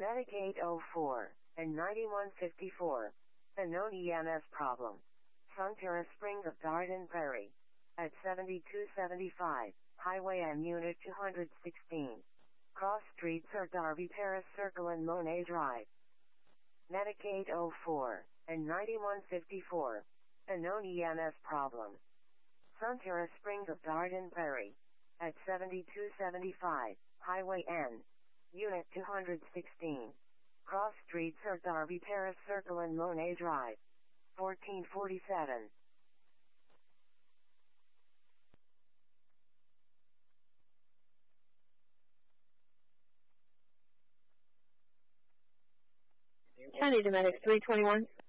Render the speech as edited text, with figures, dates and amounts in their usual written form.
Medicaid 04 and 9154. A known EMS problem. Sunterra Springs of Garden Prairie. At 7275, Highway M Unit 216. Cross Streets are Darby Terrace Circle and Monet Drive. Medicaid 04 and 9154. A known EMS problem. Sunterra Springs of Garden Prairie. At 7275, Highway N. Unit 216. Cross Streets are Darby Terrace Circle and Monet Drive. 1447. County Domedic 321.